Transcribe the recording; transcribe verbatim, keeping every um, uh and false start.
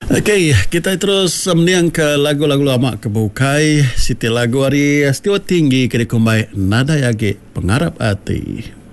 Okey, kita terus meniang ke lagu-lagu lama kebukai. Siti lagu hari Setiwa Tinggi kini kumbai Nada Yage Pengarap Hati.